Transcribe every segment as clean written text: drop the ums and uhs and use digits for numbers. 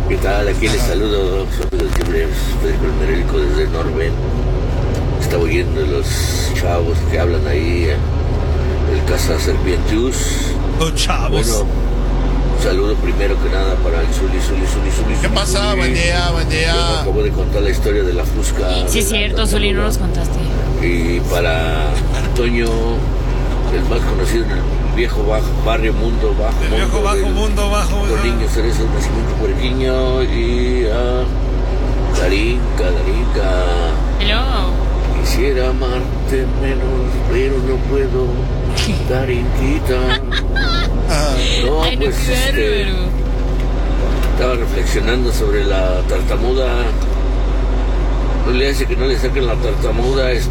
¿Qué tal? Aquí les saludo, su amigo siempre Federico Merelico desde Norben. Estaba oyendo los chavos que hablan ahí, el Casa Serpientius. Los chavos. Bueno, un saludo primero que nada para el Zuli. ¿Qué pasa? Buen día. Bueno, acabo de contar la historia de la Fusca. Sí, es cierto, Zuli, no nos contaste. Y para Antonio, el más conocido en el viejo barrio Mundo Bajo. El viejo Mundo Bajo. Los niños Cerezo de Nacimiento Puerquiño y a Darinka. Hello. Quisiera amarte menos, pero no puedo, Darinquita. No, Ay, no, pues qué bárbaro. estaba reflexionando sobre la tartamuda. No le hace que no le saquen la tartamuda, hay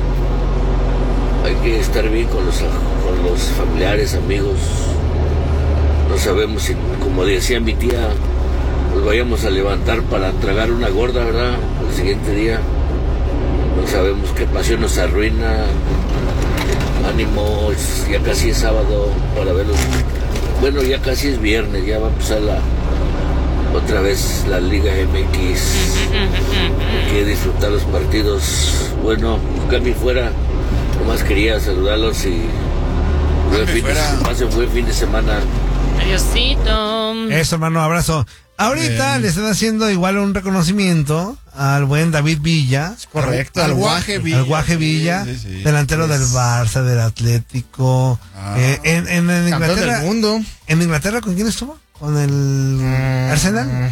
que estar bien con los familiares, amigos. No sabemos si, como decía mi tía, nos vayamos a levantar para tragar una gorda, ¿verdad? Al siguiente día. No sabemos qué pasión nos arruina. Ánimo, ya casi es sábado para verlos. Bueno, ya casi es viernes, ya va a empezar otra vez la Liga MX. Hay que disfrutar los partidos. Bueno, Cami fuera. Nomás quería saludarlos y pasen buen fin de semana. Adiosito. Eso, hermano, abrazo. Ahorita le están haciendo igual un reconocimiento al buen David Villa. Correcto, al Guaje Villa, sí, delantero del Barça, del Atlético. En Inglaterra. Del mundo. ¿En Inglaterra con quién estuvo? ¿Con el Arsenal?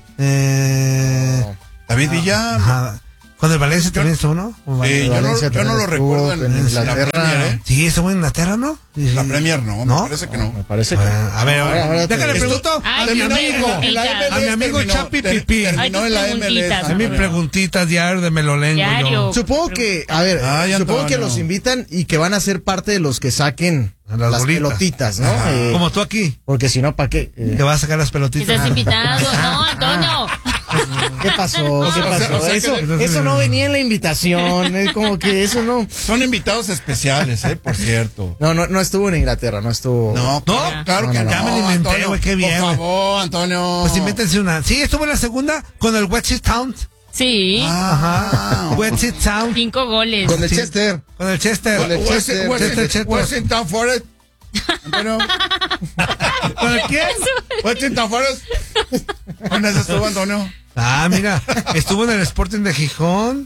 David Villa. Ajá. ¿Con el Valencia también estuvo, no? Yo no lo recuerdo en Inglaterra. La Premier, ¿eh? Sí, estuvo en Inglaterra, ¿no? La Premier no, me parece que no. Me parece que no. A ver, déjale pregunto Ay, a mi amigo Chapi Pipí. Terminó en la MLS. A mi preguntitas diario de Melolengo. Diario. Supongo que, a ver, supongo que los invitan y que van a ser parte de los que saquen las pelotitas, ¿no? Como tú aquí. Porque si no, ¿para qué? Te vas a sacar las pelotitas. Estás invitado. No, Antonio. ¿Qué pasó? Eso no venía en la invitación. Es como que eso no. Son invitados especiales, por cierto. No estuvo en Inglaterra, no estuvo. No, claro que no. Ya me lo inventé, güey, qué bien. Por favor, Antonio. Pues invéntense una. Sí, estuvo en la segunda con el West Town. Sí. Ajá. West Town. 5 goles. Con el Chester. Con el Chester. Washington Forest. Antonio. ¿Con el quién? Washington Forest. ¿Dónde estuvo, Antonio? Mira, estuvo en el Sporting de Gijón,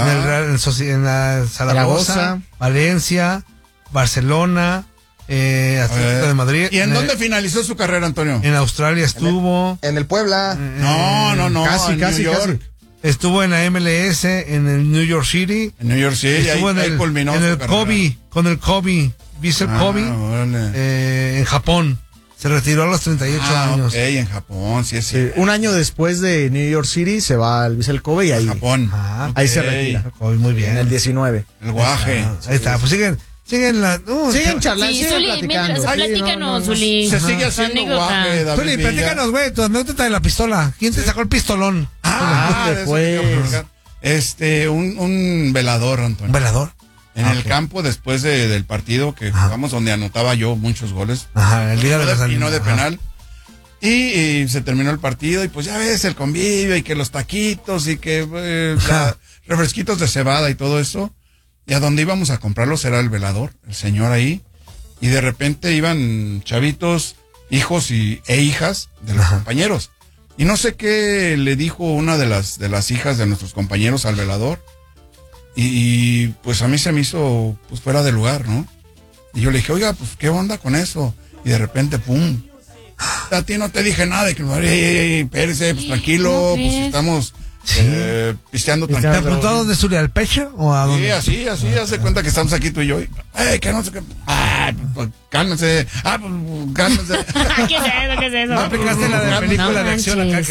en la Zaragoza, Valencia, Barcelona, Atlético de Madrid. ¿Y en dónde finalizó su carrera, Antonio? En Australia estuvo. En el Puebla. No. Casi. Estuvo en la MLS, en el New York City. En New York City, estuvo ahí culminó en su el carrera. Kobe, con el Kobe, Vissel Kobe, en Japón. Se retiró a los 38 años. Ok, en Japón, sí es cierto. Un año después de New York City se va al Vissel Kobe y ahí. Japón. Ahí se retira. Kobe, muy bien. En el 19. El Guaje. Ahí está, pues siguen charlando, Sí, siguen Zuli, platicando. platícanos, Zuli. Se sigue haciendo Anécdota. Guaje, David Zuli, Villa. platícanos, güey, tu anécdota de la pistola. ¿Quién te sacó el pistolón? De eso te iba a platicar. Un velador, Antonio. ¿Un velador? En el campo, después del partido que jugamos, donde anotaba yo muchos goles. Ajá, el día de las y no de penal. Y se terminó el partido y pues ya ves el convivio y que los taquitos y que refresquitos de cebada y todo eso. Y a donde íbamos a comprarlos era el velador, el señor ahí. Y de repente iban chavitos, hijos e hijas de los compañeros. Y no sé qué le dijo una de las hijas de nuestros compañeros al velador. Y pues a mí se me hizo pues fuera de lugar, ¿no? Y yo le dije, oiga, pues qué onda con eso. Y de repente, pum. A ti no te dije nada, de que espérese, pues tranquilo, pues estamos pisteando tranquilo. ¿Te apuntó a dónde, Zuli, al pecho o a dónde? Sí, así, hace cuenta que estamos aquí tú y yo. Que no sé qué. Pues cálmense. Pues cálmense. ¿Qué es eso? ¿No aplicaste la de película de acción acá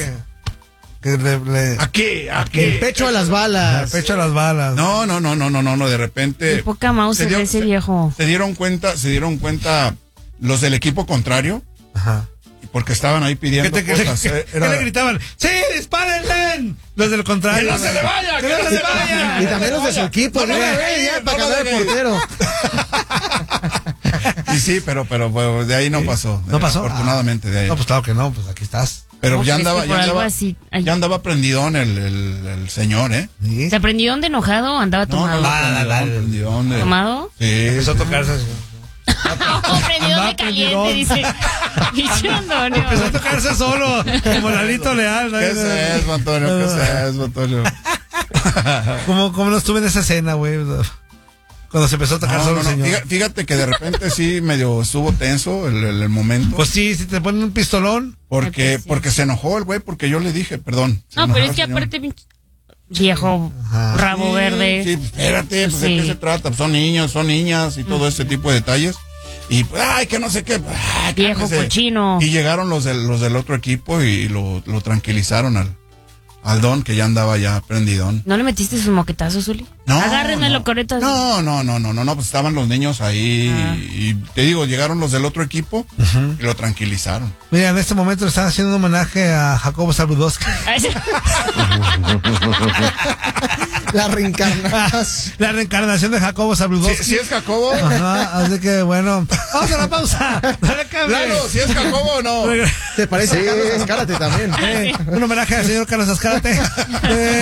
Aquí. El pecho a las balas. El pecho a las balas. No, de repente. Qué poca mouse de ese viejo. Se dieron cuenta los del equipo contrario. Ajá. Porque estaban ahí pidiendo cosas. ¿Qué le gritaban? ¡Sí, dispárenle! Los del contrario. ¡Que no se le vaya! ¡Que no se le vaya! Y también los de su equipo, ¿no? Ya, para cambiar de portero. Y sí, pero de ahí no pasó. ¿No pasó? Afortunadamente de ahí. No, pues claro que no, pues aquí estás. Pero ya andaba prendidón el señor, ¿eh? ¿Sí? ¿Se prendió de enojado o andaba tomado? ¿Tomado? Sí. Empezó a tocarse. Prendido de caliente, dice. Empezó a tocarse solo, como Lalito Leal. ¿Qué es eso, Antonio? ¿Cómo no estuve en esa escena, güey? Cuando se empezó a tocar solo el señor. Fíjate que de repente sí medio estuvo tenso el momento. Pues sí, si te ponen un pistolón. Porque se enojó el güey, porque yo le dije, perdón. No, pero es que aparte, viejo rabo verde. Sí, espérate, pues, ¿de qué se trata? Son niños, son niñas y todo ese tipo de detalles. Y pues, ay, que no sé qué. Viejo cochino. Y llegaron los del otro equipo y lo tranquilizaron al don, que ya andaba ya prendidón. ¿No le metiste sus moquetazos, Zuli? No. Agárrenmelo, coretas. No, pues estaban los niños ahí y te digo, llegaron los del otro equipo y lo tranquilizaron. Mira, en este momento le están haciendo un homenaje a Jacobo Zabludowski. La reencarnación de Jacobo Zabludowski. ¿Sí es Jacobo? Ajá, así que bueno, vamos a la pausa. Claro, ¿sí es Jacobo o no? ¿Te parece a Carlos Azcárate también? Un homenaje al señor Carlos Azcárate.